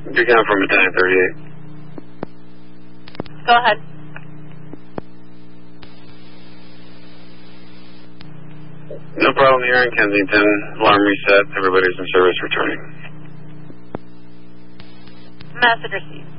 Beacon from Battalion 38. Go ahead. No problem here in Kensington. Alarm reset. Everybody's in service returning. Message received.